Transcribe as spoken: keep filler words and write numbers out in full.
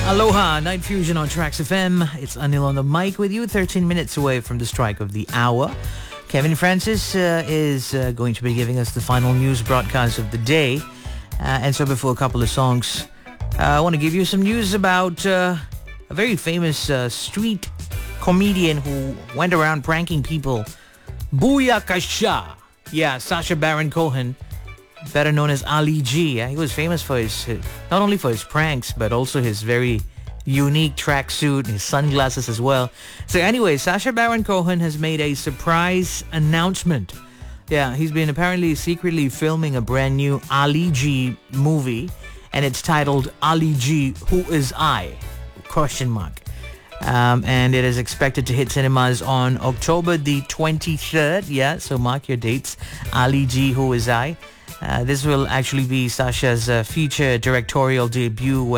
Aloha, Night Fusion on Trax F M. It's Anil on the mic with you, thirteen minutes away from the strike of the hour. Kevin Francis uh, is uh, going to be giving us the final news broadcast of the day. Uh, and so before a couple of songs, uh, I want to give you some news about uh, a very famous uh, street comedian who went around pranking people. Booyakasha. Yeah, Sacha Baron Cohen, better known as Ali G. Yeah, he was famous for his, not only for his pranks, but also his very unique tracksuit and his sunglasses as well. So anyway, Sacha Baron Cohen has made a surprise announcement. Yeah, he's been apparently secretly filming a brand new Ali G movie, and it's titled Ali G, Who Is I? Question mark. Um, and it is expected to hit cinemas on October the twenty-third. Yeah, so mark your dates. Ali G, Who Is I? Uh, this will actually be Sacha's uh, feature directorial debut